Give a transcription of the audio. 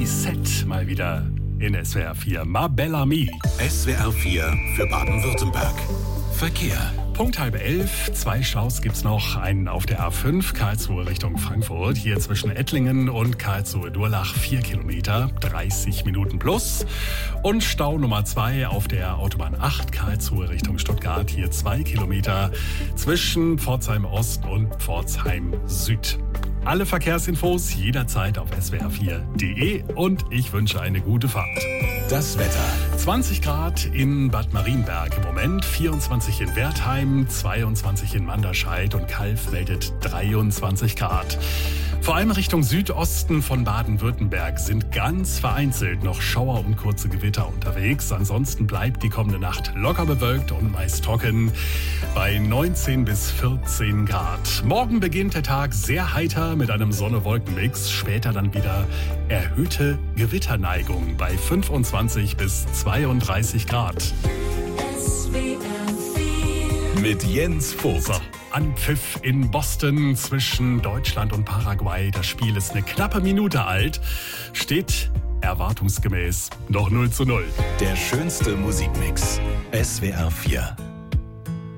Reset mal wieder in SWR 4. Ma Belle Amie. SWR 4 für Baden-Württemberg. Verkehr. Punkt 10:30, 2 Staus gibt's noch. Einen auf der A5, Karlsruhe Richtung Frankfurt. Hier zwischen Ettlingen und Karlsruhe-Durlach 4 Kilometer, 30 Minuten plus. Und Stau Nummer 2 auf der Autobahn 8, Karlsruhe Richtung Stuttgart. Hier 2 Kilometer zwischen Pforzheim Ost und Pforzheim Süd. Alle Verkehrsinfos jederzeit auf swr4.de und ich wünsche eine gute Fahrt. Das Wetter. 20 Grad in Bad Marienberg im Moment, 24 in Wertheim, 22 in Manderscheid und Calw meldet 23 Grad. Vor allem Richtung Südosten von Baden-Württemberg sind ganz vereinzelt noch Schauer und kurze Gewitter unterwegs. Ansonsten bleibt die kommende Nacht locker bewölkt und meist trocken bei 19 bis 14 Grad. Morgen beginnt der Tag sehr heiter mit einem Sonne-Wolken-Mix. Später dann wieder erhöhte Gewitterneigung bei 25 bis 32 Grad. Mit Jens Vogt. So, Anpfiff in Boston zwischen Deutschland und Paraguay. Das Spiel ist eine knappe Minute alt. Steht erwartungsgemäß noch 0:0. Der schönste Musikmix. SWR 4.